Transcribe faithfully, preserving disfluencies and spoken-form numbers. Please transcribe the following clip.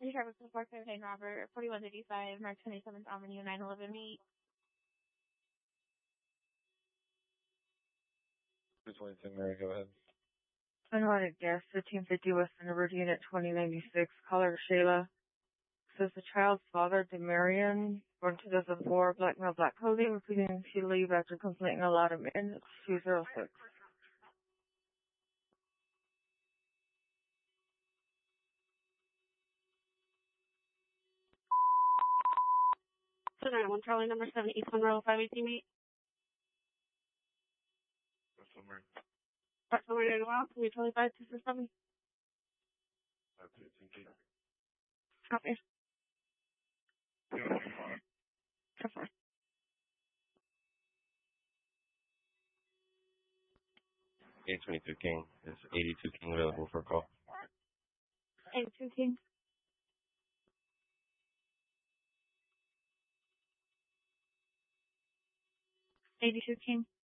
Your driver to Park Avenue, Robert, forty-one eighty-five, March twenty-seventh, Avenue, nine eleven meet. two twenty-two, Mary, go ahead. Unwanted guest, fifteen fifty West Thunderbird, Unit twenty ninety-six, caller Shayla. Says the child's father, Demarion, born two thousand four, black male, black clothing, repeating she leave after completing a lot of minutes, two oh six. So nine one Charlie number seven East Monroe five eighteen meet. That's somewhere. Part somewhere near the wild, three twenty-five two six seven. That's eighteen K. Copy. Yeah. Prefer. eight twenty-two King. It's eighty-two King available for a call. eighty-two King. eighty-two King.